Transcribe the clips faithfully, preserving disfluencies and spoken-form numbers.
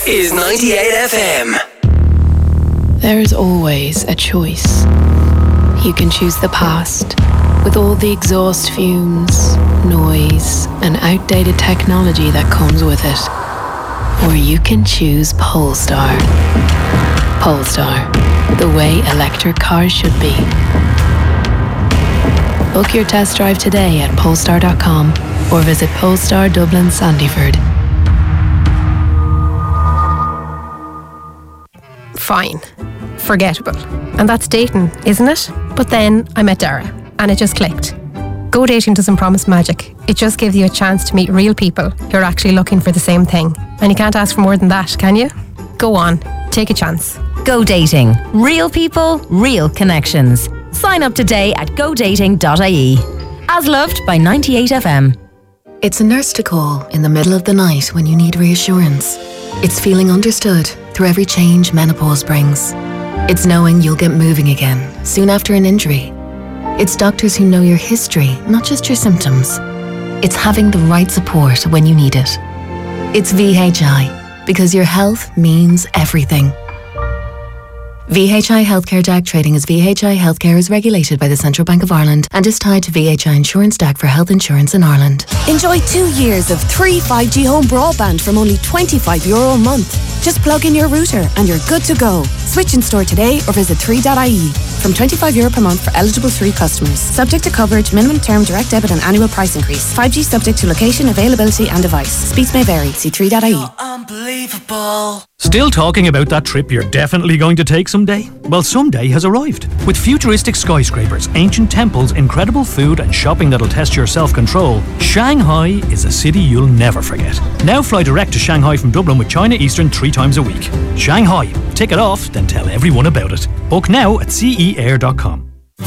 is ninety-eight F M. There is always a choice. You can choose the past, with all the exhaust fumes, noise, and outdated technology that comes with it. Or you can choose Polestar. Polestar, the way electric cars should be. Book your test drive today at polestar dot com or visit Polestar Dublin Sandyford. Fine. Forgettable. And that's dating, isn't it? But then I met Dara, and it just clicked. Go Dating doesn't promise magic. It just gives you a chance to meet real people who are actually looking for the same thing. And you can't ask for more than that, can you? Go on, take a chance. Go Dating. Real people, real connections. Sign up today at go dating dot I E. As loved by ninety-eight F M. It's a nurse to call in the middle of the night when you need reassurance. It's feeling understood through every change menopause brings. It's knowing you'll get moving again soon after an injury. It's doctors who know your history, not just your symptoms. It's having the right support when you need it. It's V H I, because your health means everything. V H I Healthcare D A C trading as V H I Healthcare is regulated by the Central Bank of Ireland and is tied to V H I Insurance D A C for health insurance in Ireland. Enjoy two years of free five G home broadband from only twenty-five euro a month. Just plug in your router and you're good to go. Switch in store today or visit three dot I E. From twenty-five euro per month for eligible three customers. Subject to coverage, minimum term, direct debit and annual price increase. five G subject to location, availability and device. Speeds may vary. See three dot I E. Unbelievable. Still talking about that trip you're definitely going to take someday? Well, someday has arrived. With futuristic skyscrapers, ancient temples, incredible food and shopping that'll test your self-control, Shanghai is a city you'll never forget. Now fly direct to Shanghai from Dublin with China Eastern three times a week. Shanghai. Tick it off, then tell everyone about it. Book now at c e air dot com.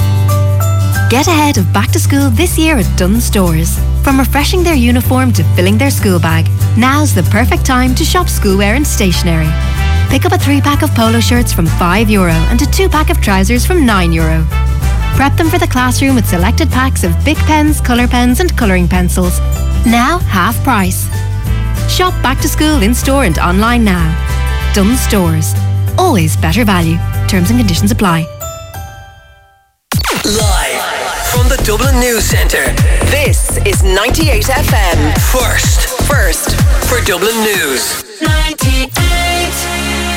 Get ahead of back to school this year at Dunnes Stores. From refreshing their uniform to filling their school bag, now's the perfect time to shop schoolwear and stationery. Pick up a three-pack of polo shirts from five euro and a two-pack of trousers from nine euro. Prep them for the classroom with selected packs of Bic pens, colour pens and colouring pencils. Now half price. Shop back to school in store and online now. Dunnes Stores. Always better value. Terms and conditions apply. Live from the Dublin News Centre, this is ninety-eight F M. First, first for Dublin News. ninety-eight.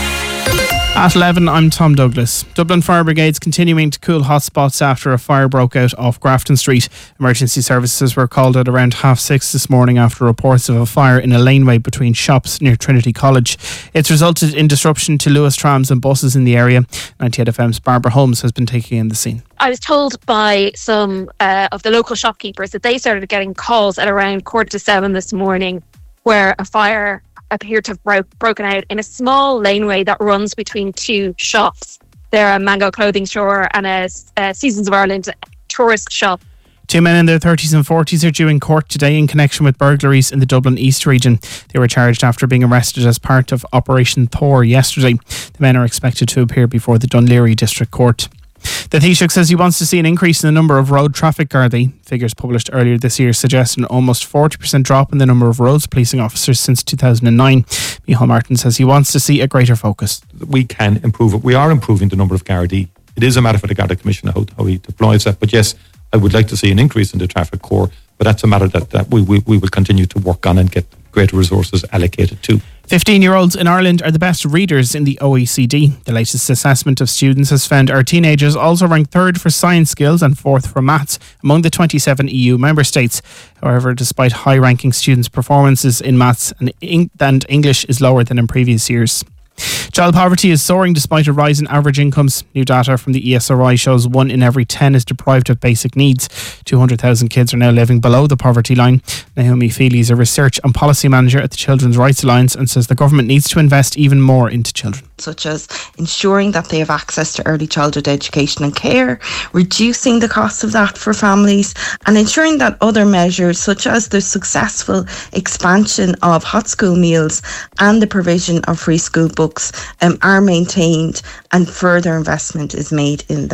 At eleven, I'm Tom Douglas. Dublin Fire Brigade's continuing to cool hotspots after a fire broke out off Grafton Street. Emergency services were called at around half six this morning after reports of a fire in a laneway between shops near Trinity College. It's resulted in disruption to Lewis trams and buses in the area. ninety-eight F M's Barbara Holmes has been taking in the scene. I was told by some uh, of the local shopkeepers that they started getting calls at around quarter to seven this morning where a fire appeared to have broke, broken out in a small laneway that runs between two shops. They're a Mango clothing store and a, a Seasons of Ireland tourist shop. Two men in their thirties and forties are due in court today in connection with burglaries in the Dublin East region. They were charged after being arrested as part of Operation Thor yesterday. The men are expected to appear before the Dún Laoghaire District Court. The Taoiseach says he wants to see an increase in the number of road traffic Gardaí. Figures published earlier this year suggest an almost forty percent drop in the number of roads policing officers since two thousand nine. Micheál Martin says he wants to see a greater focus. We can improve it. We are improving the number of Gardaí. It is a matter for the Garda Commissioner how, how he deploys that. But yes, I would like to see an increase in the traffic corps. But that's a matter that, that we, we, we will continue to work on and get greater resources allocated to. fifteen-year-olds in Ireland are the best readers in the O E C D. The latest assessment of students has found our teenagers also ranked third for science skills and fourth for maths among the twenty-seven E U member states. However, despite high-ranking students' performances in maths and, and English is lower than in previous years. Child poverty is soaring despite a rise in average incomes. New data from the E S R I shows one in every ten is deprived of basic needs. two hundred thousand kids are now living below the poverty line. Naomi Feely is a research and policy manager at the Children's Rights Alliance and says the government needs to invest even more into children. Such as ensuring that they have access to early childhood education and care, reducing the cost of that for families, and ensuring that other measures such as the successful expansion of hot school meals and the provision of free school books um, are maintained and further investment is made in them.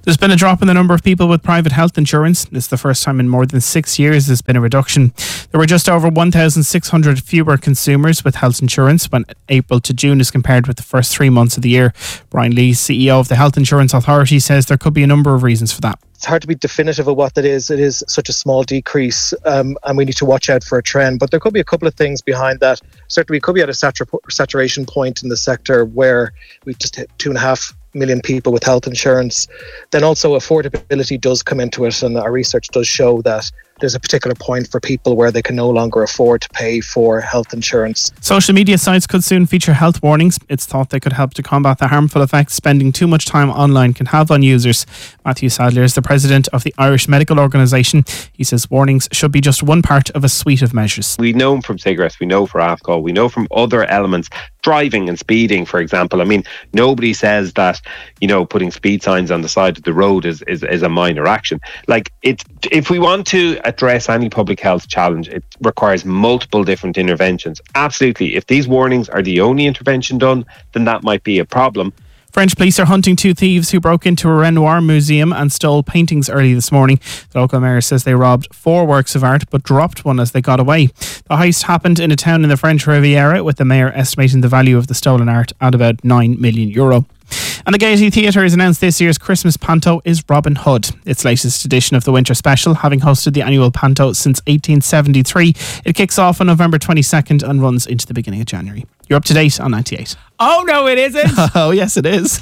There's been a drop in the number of people with private health insurance. It's the first time in more than six years there's been a reduction. There were just over one thousand six hundred fewer consumers with health insurance when April to June is compared with the first three months of the year. Brian Lee, C E O of the Health Insurance Authority, says there could be a number of reasons for that. It's hard to be definitive of what that is. It is such a small decrease, um, and we need to watch out for a trend. But there could be a couple of things behind that. Certainly, we could be at a satur- saturation point in the sector where we just hit two and a half million people with health insurance. Then also affordability does come into it, and our research does show that there's a particular point for people where they can no longer afford to pay for health insurance. Social media sites could soon feature health warnings. It's thought they could help to combat the harmful effects spending too much time online can have on users. Matthew Sadler is the president of the Irish Medical Organisation. He says warnings should be just one part of a suite of measures. We know from cigarettes, we know from alcohol, we know from other elements, driving and speeding, for example. I mean, nobody says that, you know, putting speed signs on the side of the road is, is, is a minor action. Like, it's, if we want to address any public health challenge, it requires multiple different interventions. Absolutely. If these warnings are the only intervention done, then that might be a problem. French police are hunting two thieves who broke into a Renoir museum and stole paintings early this morning. The local mayor says they robbed four works of art but dropped one as they got away. The heist happened in a town in the French Riviera, with the mayor estimating the value of the stolen art at about nine million euro. And the Gaiety Theatre has announced this year's Christmas Panto is Robin Hood. Its latest edition of the Winter Special, having hosted the annual Panto since eighteen seventy-three. It kicks off on November twenty-second and runs into the beginning of January. You're up to date on ninety-eight. Oh, no, it isn't. Oh, yes, it is.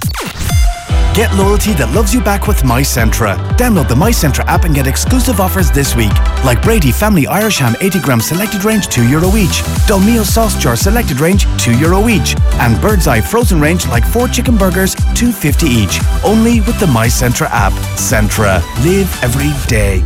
Get loyalty that loves you back with MyCentra. Download the MyCentra app and get exclusive offers this week. Like Brady Family Irish Ham eighty gram selected range two euro each. Dolmio Sauce Jar selected range two euro each. And Bird's Eye frozen range like four chicken burgers two fifty each. Only with the MyCentra app. Centra. Live every day.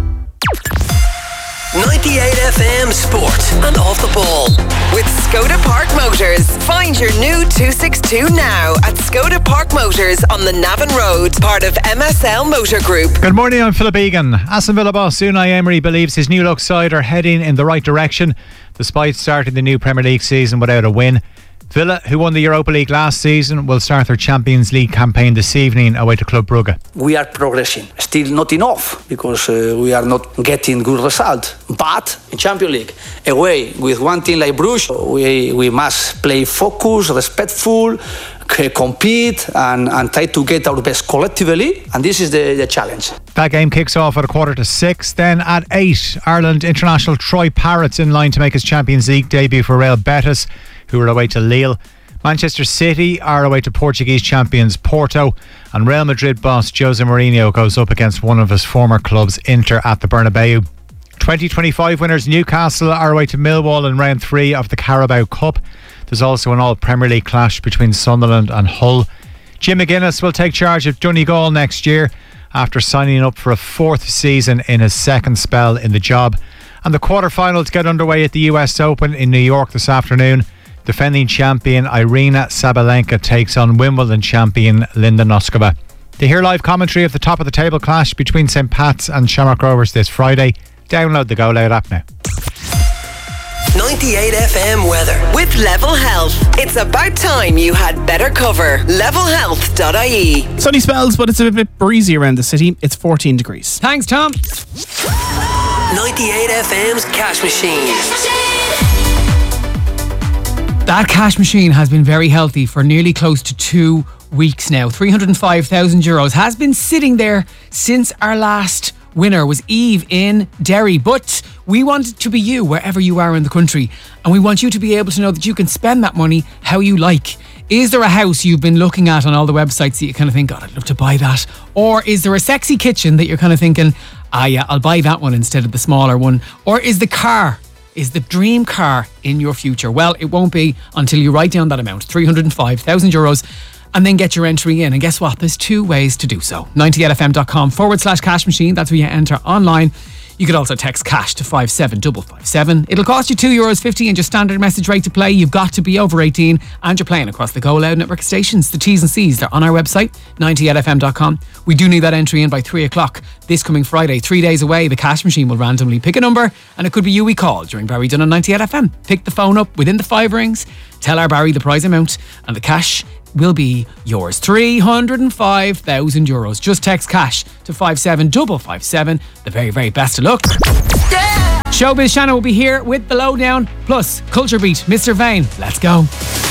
ninety-eight F M Sport and Off the Ball with Skoda Park Motors. Find your new two sixty-two now at Skoda Park Motors on the Navan Road, part of M S L Motor Group. Good morning, I'm Philip Egan. Aston Villa boss Unai Emery believes his new look side are heading in the right direction despite starting the new Premier League season without a win. Villa, who won the Europa League last season, will start their Champions League campaign this evening away to Club Brugge. We are progressing. Still not enough because uh, we are not getting good results. But in Champions League, away with one team like Bruges, we, we must play focused, respectful, compete and, and try to get our best collectively. And this is the, the challenge. That game kicks off at a quarter to six. Then at eight, Ireland international Troy Parrott's in line to make his Champions League debut for Real Betis, who are away to Lille. Manchester City are away to Portuguese champions Porto, and Real Madrid boss Jose Mourinho goes up against one of his former clubs, Inter, at the Bernabeu. twenty twenty-five winners Newcastle are away to Millwall in round three of the Carabao Cup. There's also an all-Premier League clash between Sunderland and Hull. Jim McGuinness will take charge of Donegal next year after signing up for a fourth season in his second spell in the job. And the quarter-finals get underway at the U S Open in New York this afternoon. Defending champion Irina Sabalenka takes on Wimbledon champion Linda Noskova. To hear live commentary of the top of the table clash between St Pat's and Shamrock Rovers this Friday, download the Go Loud app now. ninety-eight F M weather with Level Health. It's about time you had better cover. level health dot I E. Sunny spells, but it's a bit breezy around the city. It's fourteen degrees. Thanks, Tom. ninety-eight F M's Cash Machine. That cash machine has been very healthy for nearly close to two weeks now. three hundred five thousand euros has been sitting there since our last winner was Eve in Derry. But we want it to be you wherever you are in the country, and we want you to be able to know that you can spend that money how you like. Is there a house you've been looking at on all the websites that you kind of think, God, I'd love to buy that? Or is there a sexy kitchen that you're kind of thinking, ah yeah, I'll buy that one instead of the smaller one? Or is the car is the dream car in your future? Well, it won't be until you write down that amount, three hundred five thousand euros, and then get your entry in. And guess what? There's two ways to do so. ninety-eight f m dot com forward slash cash machine. That's where you enter online. You could also text cash to five seven five five seven. It'll cost you two euros fifty and your standard message rate to play. You've got to be over eighteen and you're playing across the Go Loud network stations. The T's and C's, they're on our website, ninety-eight f m dot com. We do need that entry in by three o'clock this coming Friday. Three days away, the cash machine will randomly pick a number and it could be you we call during Barry Done on ninety-eight F M. Pick the phone up within the five rings. Tell our Barry the prize amount and the cash will be yours. three hundred five thousand euros. Just text cash to five seven five five seven. The very, very best of luck. Yeah! Showbiz Shannon will be here with the lowdown, plus Culture Beat, Mister Vane. Let's go.